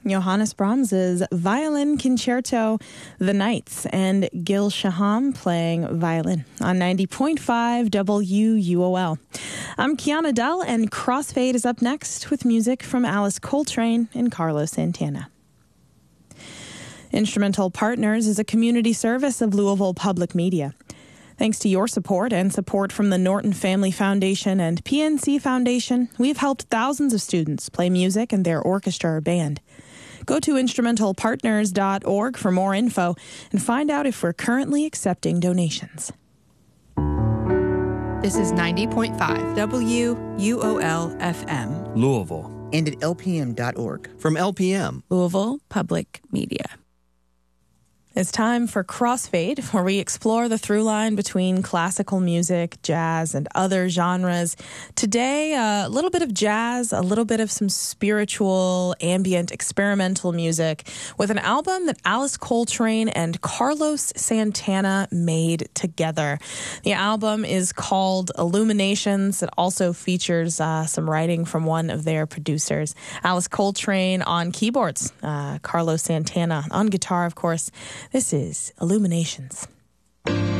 Johannes Brahms's Violin Concerto, The Nights, and Gil Shaham playing violin on 90.5 WUOL. I'm Kiana Dell, and Crossfade is up next with music from Alice Coltrane and Carlos Santana. Instrumental Partners is a community service of Louisville Public Media. Thanks to your support and support from the Norton Family Foundation and PNC Foundation, we've helped thousands of students play music in their orchestra or band. Go to instrumentalpartners.org for more info and find out if we're currently accepting donations. This is 90.5 WUOL FM. Louisville. And at lpm.org. From LPM. Louisville Public Media. It's time for Crossfade, where we explore the through line between classical music, jazz, and other genres. Today, a little bit of jazz, a little bit of some spiritual, ambient, experimental music with an album that Alice Coltrane and Carlos Santana made together. The album is called Illuminations. It also features some writing from one of their producers. Alice Coltrane on keyboards, Carlos Santana on guitar, of course. This is Illuminations.